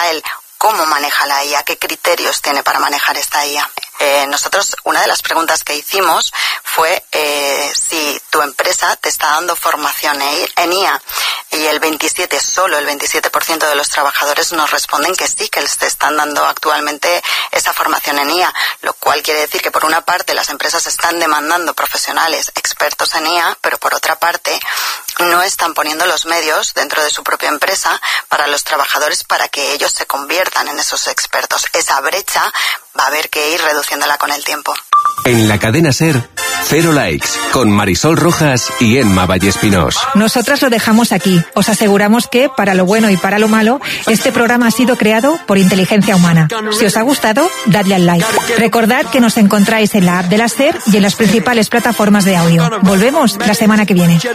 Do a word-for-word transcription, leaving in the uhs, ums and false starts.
para él cómo maneja la I A, qué criterios tiene para manejar esta I A. Eh, nosotros, una de las preguntas que hicimos fue eh, si tu empresa te está dando formación en I A, y el veintisiete, solo el veintisiete por ciento de los trabajadores nos responden que sí, que les están dando actualmente esa formación en I A, lo cual quiere decir que por una parte las empresas están demandando profesionales expertos en I A, pero por otra parte no están poniendo los medios dentro de su propia empresa para los trabajadores para que ellos se conviertan en esos expertos. Esa brecha va a haber que ir reduciéndola con el tiempo. En la cadena SER, Cero Likes, con Marisol Rojas y Emma Vallespinós. Nosotras lo dejamos aquí. Os aseguramos que, para lo bueno y para lo malo, este programa ha sido creado por inteligencia humana. Si os ha gustado, dadle al like. Recordad que nos encontráis en la app de la SER y en las principales plataformas de audio. Volvemos la semana que viene.